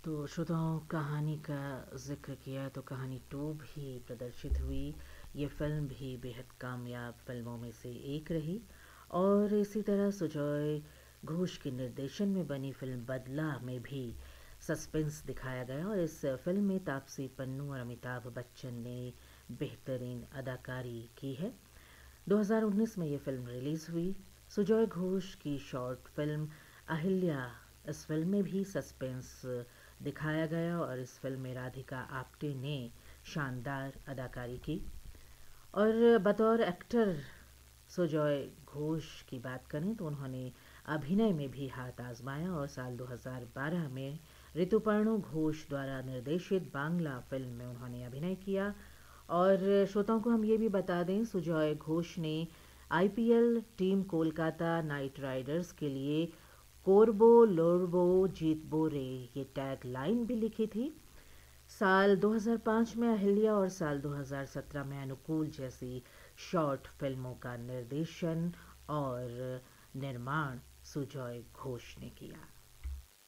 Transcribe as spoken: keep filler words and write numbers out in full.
तो श्रोताओं, कहानी का ज़िक्र किया तो कहानी टू भी प्रदर्शित हुई। ये फ़िल्म भी बेहद कामयाब फ़िल्मों में से एक रही और इसी तरह सुजॉय घोष के निर्देशन में बनी फ़िल्म बदला में भी सस्पेंस दिखाया गया और इस फ़िल्म में तापसी पन्नू और अमिताभ बच्चन ने बेहतरीन अदाकारी की है। दो हज़ार उन्नीस में ये फ़िल्म रिलीज़ हुई। सुजॉय घोष की शॉर्ट फ़िल्म अहिल्या, इस फ़िल्म में भी सस्पेंस दिखाया गया और इस फ़िल्म में राधिका आप्टे ने शानदार अदाकारी की। और बतौर एक्टर सुजॉय घोष की बात करें तो उन्होंने अभिनय में भी हाथ आजमाया और साल दो हज़ार बारह में ऋतुपर्णो घोष द्वारा निर्देशित बांग्ला फ़िल्म में उन्होंने अभिनय किया। और श्रोताओं को हम ये भी बता दें, सुजॉय घोष ने IPL team Kolkata night Riders के लिए कोरबो लोरबो जीतबो रे ये टैग लाइन भी लिखी थी। साल दो हज़ार पाँच में अहिल्या और साल दो हज़ार सत्रह में अनुकूल जैसी शॉर्ट फिल्मों का निर्देशन और निर्माण सुजॉय घोष ने किया।